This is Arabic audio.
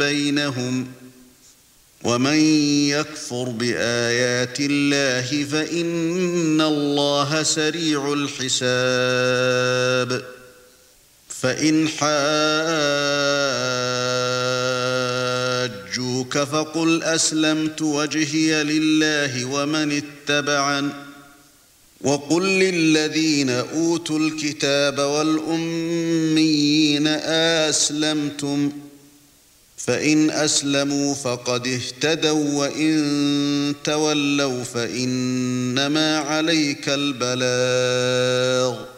بينهم ومن يكفر بآيات الله فإن الله سريع الحساب فإن حاجوك فقل أسلمت وجهي لله ومن اتبعن وقل للذين أوتوا الكتاب والأميين أسلمتم فإن أسلموا فقد اهتدوا وإن تولوا فإنما عليك البلاغ